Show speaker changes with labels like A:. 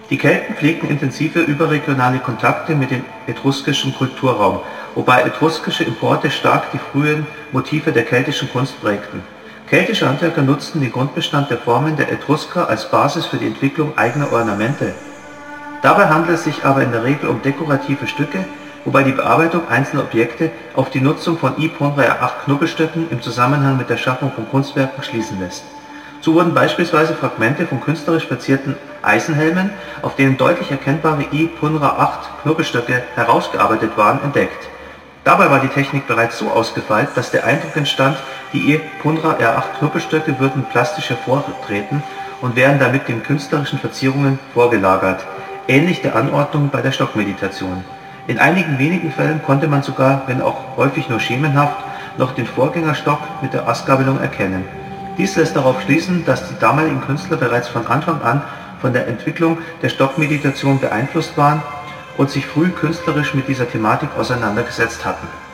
A: Die Kelten pflegten intensive überregionale Kontakte mit dem etruskischen Kulturraum, wobei etruskische Importe stark die frühen Motive der keltischen Kunst prägten. Keltische Handwerker nutzten den Grundbestand der Formen der Etrusker als Basis für die Entwicklung eigener Ornamente. Dabei handelt es sich aber in der Regel um dekorative Stücke, wobei die Bearbeitung einzelner Objekte auf die Nutzung von I-Punra R8 Knubbelstöcken im Zusammenhang mit der Schaffung von Kunstwerken schließen lässt. So wurden beispielsweise Fragmente von künstlerisch verzierten Eisenhelmen, auf denen deutlich erkennbare I-Punra 8 Knubbelstöcke herausgearbeitet waren, entdeckt. Dabei war die Technik bereits so ausgefeilt, dass der Eindruck entstand, die I-Punra R8 Knubbelstöcke würden plastisch hervortreten und wären damit den künstlerischen Verzierungen vorgelagert, ähnlich der Anordnung bei der Stockmeditation. In einigen wenigen Fällen konnte man sogar, wenn auch häufig nur schemenhaft, noch den Vorgängerstock mit der Astgabelung erkennen. Dies lässt darauf schließen, dass die damaligen Künstler bereits von Anfang an von der Entwicklung der Stockmeditation beeinflusst waren und sich früh künstlerisch mit dieser Thematik auseinandergesetzt hatten.